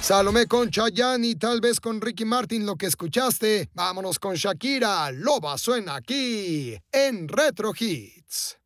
Salomé con Chayanne y tal vez con Ricky Martin lo que escuchaste. Vámonos con Shakira. Loba suena aquí en Retro Hits.